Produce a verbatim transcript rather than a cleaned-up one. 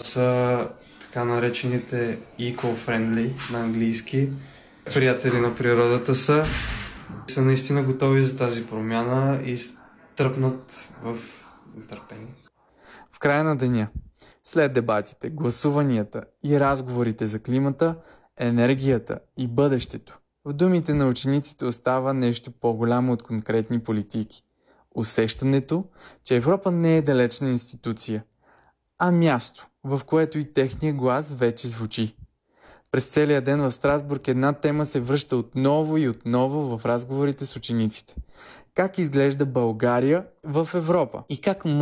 са така наречените eco-friendly на английски. Приятели на природата са. Са наистина готови за тази промяна и тръпнат в нетърпение. В края на деня, след дебатите, гласуванията и разговорите за климата, енергията и бъдещето, в думите на учениците остава нещо по-голямо от конкретни политики. Усещането, че Европа не е далечна институция, а място, в което и техния глас вече звучи. През целия ден в Страсбург една тема се връща отново и отново в разговорите с учениците. Как изглежда България в Европа? И как